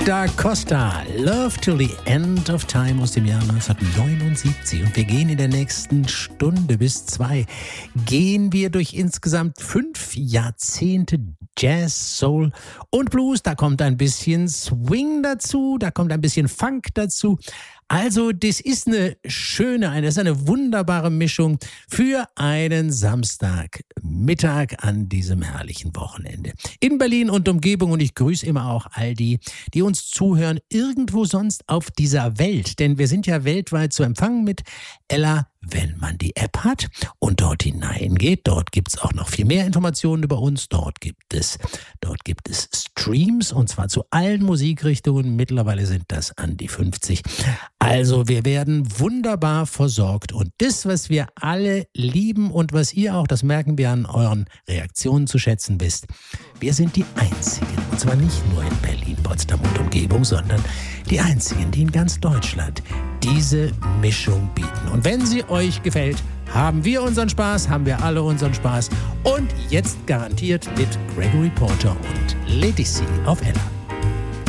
Da Costa, Love Till the End of Time aus dem Jahr 1979. Und wir gehen in der nächsten Stunde bis 2, gehen wir durch insgesamt 5 Jahrzehnte Jazz, Soul und Blues. Da kommt ein bisschen Swing dazu, da kommt ein bisschen Funk dazu. Also das ist eine wunderbare Mischung für einen Samstagmittag an diesem herrlichen Wochenende. In Berlin und Umgebung, und ich grüße immer auch all die uns zuhören, irgendwo sonst auf dieser Welt. Denn wir sind ja weltweit zu empfangen mit Ella, wenn man die App hat und dort hineingeht. Dort gibt es auch noch viel mehr Informationen über uns. Dort gibt es Streams, und zwar zu allen Musikrichtungen. Mittlerweile sind das an die 50. Also wir werden wunderbar versorgt. Und das, was wir alle lieben und was ihr auch, das merken wir an euren Reaktionen zu schätzen wisst, wir sind die Einzigen, und zwar nicht nur in Berlin, Potsdam und Umgebung, sondern die Einzigen, die in ganz Deutschland diese Mischung bieten. Und wenn sie euch gefällt, haben wir unseren Spaß, haben wir alle unseren Spaß. Und jetzt garantiert mit Gregory Porter und Lady C auf Ella.